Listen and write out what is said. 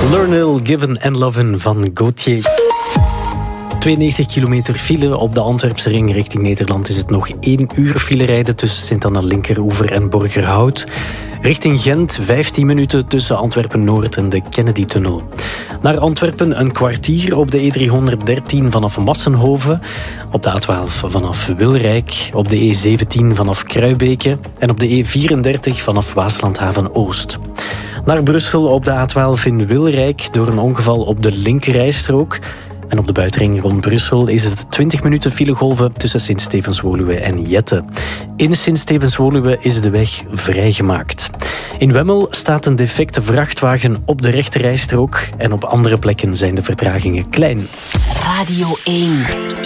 Learnil, Given and Loven van Gauthier. 92 kilometer file op de Antwerpse ring richting Nederland is het nog 1 uur file rijden tussen Sint-Anna-Linkeroever en Borgerhout. Richting Gent 15 minuten tussen Antwerpen-Noord en de Kennedy-tunnel. Naar Antwerpen een kwartier op de E313 vanaf Massenhoven, op de A12 vanaf Wilrijk, op de E17 vanaf Kruibeke en op de E34 vanaf Waaslandhaven-Oost. Naar Brussel op de A12 in Wilrijk door een ongeval op de linkerrijstrook. En op de buitenring rond Brussel is het 20 minuten filegolven tussen Sint-Stevens-Woluwe en Jette. In Sint-Stevens-Woluwe is de weg vrijgemaakt. In Wemmel staat een defecte vrachtwagen op de rechterrijstrook en op andere plekken zijn de vertragingen klein. Radio 1.